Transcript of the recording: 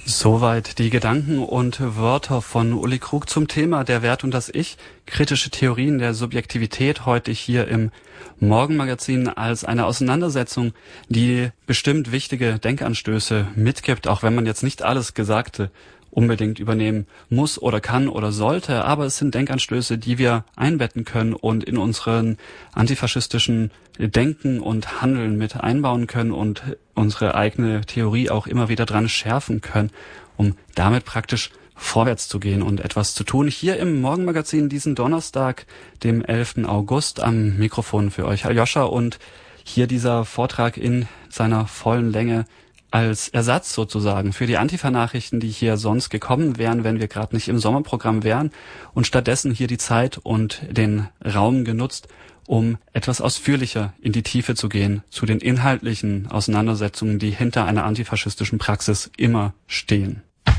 Soweit die Gedanken und Wörter von Uli Krug zum Thema Der Wert und das Ich, kritische Theorien der Subjektivität, heute hier im Morgenmagazin als eine Auseinandersetzung, die bestimmt wichtige Denkanstöße mitgibt, auch wenn man jetzt nicht alles Gesagte unbedingt übernehmen muss oder kann oder sollte, aber es sind Denkanstöße, die wir einbetten können und in unseren antifaschistischen Denken und Handeln mit einbauen können und unsere eigene Theorie auch immer wieder dran schärfen können, um damit praktisch vorwärts zu gehen und etwas zu tun. Hier im Morgenmagazin diesen Donnerstag, dem 11. August, am Mikrofon für euch Aljoscha, und hier dieser Vortrag in seiner vollen Länge als Ersatz sozusagen für die Antifa-Nachrichten, die hier sonst gekommen wären, wenn wir gerade nicht im Sommerprogramm wären, und stattdessen hier die Zeit und den Raum genutzt, um etwas ausführlicher in die Tiefe zu gehen, zu den inhaltlichen Auseinandersetzungen, die hinter einer antifaschistischen Praxis immer stehen.